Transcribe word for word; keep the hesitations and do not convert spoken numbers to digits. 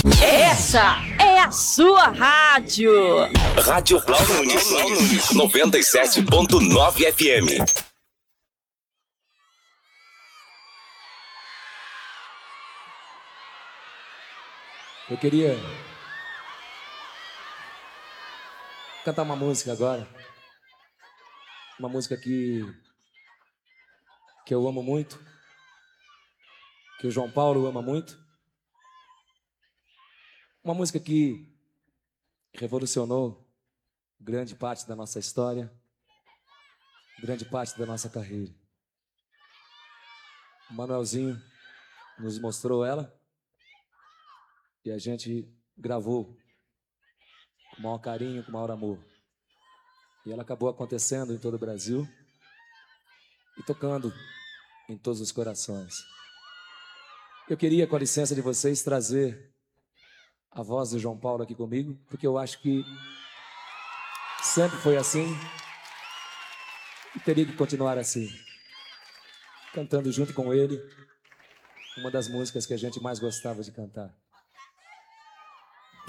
Essa é a sua rádio. Rádio Blau Nunes, noventa e sete ponto nove F M. Eu queria cantar uma música agora. Uma música que, que eu amo muito, que o João Paulo ama muito. Uma música que revolucionou grande parte da nossa história, grande parte da nossa carreira. O Manuelzinho nos mostrou ela e a gente gravou com o maior carinho, com o maior amor. E ela acabou acontecendo em todo o Brasil e tocando em todos os corações. Eu queria, com a licença de vocês, trazer a voz do João Paulo aqui comigo, porque eu acho que sempre foi assim e teria que continuar assim, cantando junto com ele uma das músicas que a gente mais gostava de cantar.